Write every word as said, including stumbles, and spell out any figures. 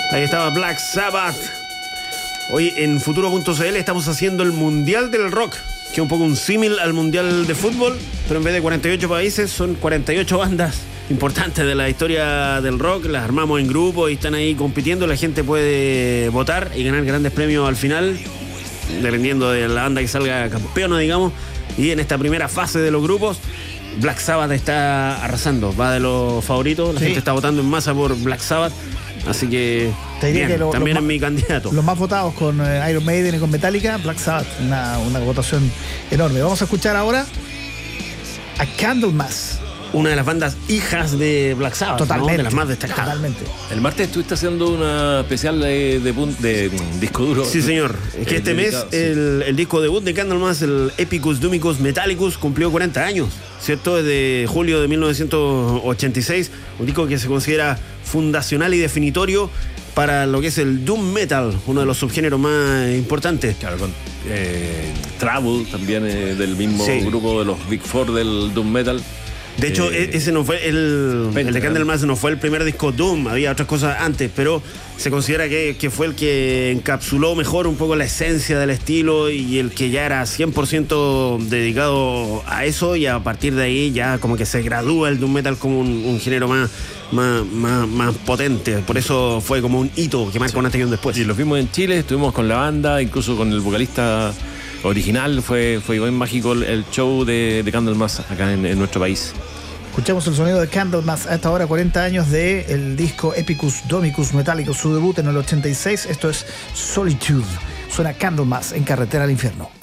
Ahí estaba Black Sabbath. Hoy en Futuro punto c l estamos haciendo el Mundial del Rock, que es un poco un símil al Mundial de Fútbol, pero en vez de cuarenta y ocho países son cuarenta y ocho bandas importantes de la historia del rock. Las armamos en grupo y están ahí compitiendo. La gente puede votar y ganar grandes premios al final, dependiendo de la banda que salga campeona, digamos. Y en esta primera fase de los grupos, Black Sabbath está arrasando, va de los favoritos. La sí. gente está votando en masa por Black Sabbath. Así que, te diría bien, que lo, también lo es ma- mi candidato. Los más votados con eh, Iron Maiden y con Metallica, Black Sabbath, una, una votación enorme. Vamos a escuchar ahora a Candlemas. Una de las bandas hijas de Black Sabbath, Totalmente, ¿no? De las más destacadas. Totalmente. El martes estuviste haciendo una especial de, de, de, de disco duro. Sí, señor. Es que eh, este mes dedicado, sí. el, el disco debut de Candlemas, el Epicus Dumicus Metallicus, cumplió cuarenta años, ¿cierto? Desde julio de mil novecientos ochenta y seis. Un disco que se considera fundacional y definitorio para lo que es el Doom Metal, uno de los subgéneros más importantes. Claro, con eh, Trouble también eh, del mismo Sí. grupo de los Big Four del Doom Metal. De hecho, Eh, ese no fue el, Pentagram. el de Candlemas no fue el primer disco Doom, había otras cosas antes, pero se considera que, que fue el que encapsuló mejor un poco la esencia del estilo y el que ya era cien por ciento dedicado a eso, y a partir de ahí ya como que se gradúa el Doom Metal como un, un género más, más, más, más potente. Por eso fue como un hito que marca Sí. un antes y un después. Sí, los vimos en Chile, estuvimos con la banda, incluso con el vocalista original. Fue, fue bien mágico el, el show de, de Candlemas acá en, en nuestro país. Escuchamos el sonido de Candlemas a esta hora, cuarenta años del disco Epicus Domicus Metallicus, su debut en el ochenta y seis. Esto es Solitude. Suena Candlemas en Carretera al Infierno.